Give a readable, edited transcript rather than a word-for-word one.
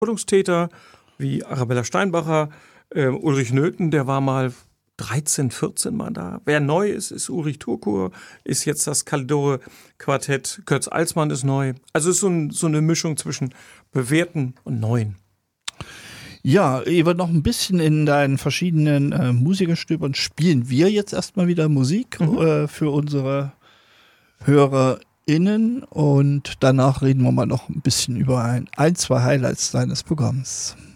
Wiederholungstäter wie Arabella Steinbacher, Ulrich Nöthen, der war mal 13, 14 Mal da. Wer neu ist, ist Ulrich Turkur, ist jetzt das Kaldore-Quartett. Götz Alsmann ist neu. Also es ist so eine Mischung zwischen Bewährten und Neuen. Ja, Eva, noch ein bisschen in deinen verschiedenen Musikerstübern spielen wir jetzt erstmal wieder Musik für unsere HörerInnen und danach reden wir mal noch ein bisschen über ein, zwei Highlights deines Programms.